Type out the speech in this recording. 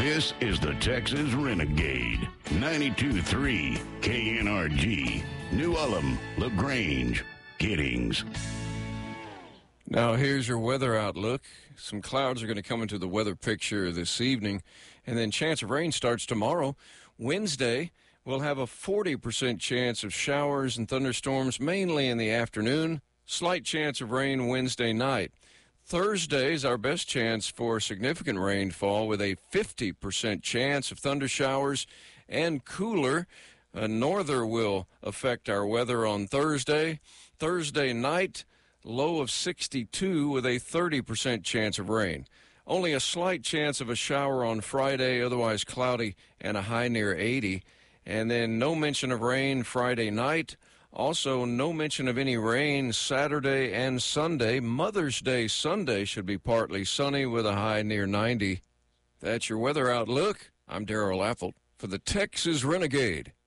This is the Texas Renegade. 92.3 KNRG. New Ulm, LaGrange, Giddings. Now here's your weather outlook. Some clouds are going to come into the weather picture this evening, and then chance of rain starts tomorrow. Wednesday, we'll have a 40% chance of showers and thunderstorms, mainly in the afternoon. Slight chance of rain Wednesday night. Thursday is our best chance for significant rainfall with a 50% chance of thunder showers and cooler. A norther will affect our weather on Thursday. Thursday night, low of 62 with a 30% chance of rain. Only a slight chance of a shower on Friday, otherwise cloudy, and a high near 80. And then no mention of rain Friday night. Also, no mention of any rain Saturday and Sunday. Mother's Day Sunday should be partly sunny with a high near 90. That's your weather outlook. I'm Darrell Affold for the Texas Renegade.